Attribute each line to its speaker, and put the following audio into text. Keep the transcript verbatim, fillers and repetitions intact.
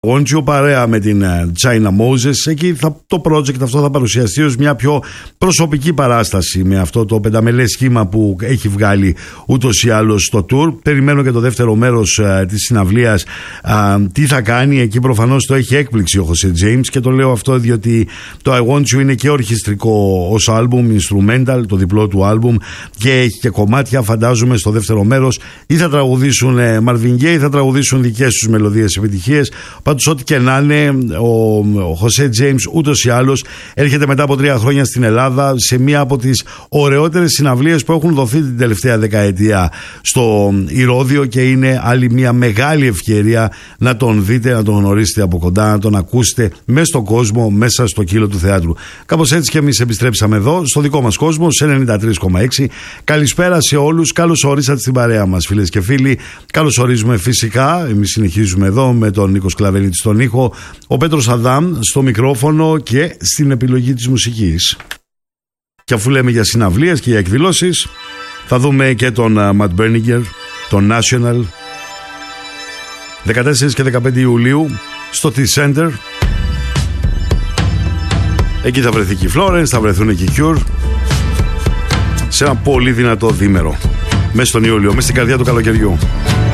Speaker 1: Γόντσιο παρέα με την China Moses. Εκεί θα, το project αυτό θα παρουσιαστεί ως μια πιο προσωπική παράσταση με αυτό το πενταμελές σχήμα που έχει βγάλει ούτως ή άλλως στο tour. Περιμένω και το δεύτερο μέρος α, της συναυλίας α, τι θα κάνει. Εκεί προφανώς το έχει έκπληξη ο Jose James, και το λέω αυτό διότι το I Want You είναι και ορχιστρικό ως άλμπουμ, instrumental, το διπλό του άλμπουμ, και έχει και κομμάτια. Φαντάζομαι στο δεύτερο μέρος ή θα τραγουδήσουν Marvin Gaye ή θα τραγουδήσουν δικές τους μελωδίες επιτυχίες. Πάντως ό,τι και να είναι, ο, ο Jose James ούτως ή άλλως έρχεται μετά από τρία χρόνια στην Ελλάδα σε μία από τις ωραιότερες συναυλίες που έχουν δοθεί την τελευταία δεκαετία στο Ηρώδειο, και είναι άλλη μία μεγάλη ευκαιρία να τον δείτε, να τον γνωρίσετε από κοντά, να τον ακούσετε μέσα στον κόσμο, μέσα στο κύλο του θεάτρου. Κάπως έτσι και εμείς επιστρέψαμε εδώ στο δικό μας κόσμο, σε ενενήντα τρία κόμμα έξι. Καλησπέρα σε όλους, καλώς ορίσατε στην παρέα μας, φίλες και φίλοι. Καλώς ορίζουμε φυσικά, εμείς συνεχίζουμε εδώ με τον Νίκο Σκλαβενίτη στον ήχο, ο Πέτρος Αδάμ στο μικρόφωνο και στην επιλογή της μουσικής. Και αφού λέμε για συναυλίες και για εκδηλώσεις, θα δούμε και τον Matt Berninger, τον National, δεκατέσσερις και δεκαπέντε Ιουλίου στο T-Center. Εκεί θα βρεθεί και η Florence, θα βρεθούν και οι Cure, σε ένα πολύ δυνατό δίμερο μέσα στον Ιούλιο, μέσα στην καρδιά του καλοκαιριού.